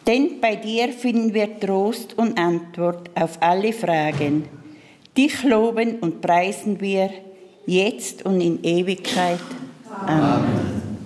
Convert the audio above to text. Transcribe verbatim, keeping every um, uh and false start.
Denn bei dir finden wir Trost und Antwort auf alle Fragen. Dich loben und preisen wir, jetzt und in Ewigkeit. Amen.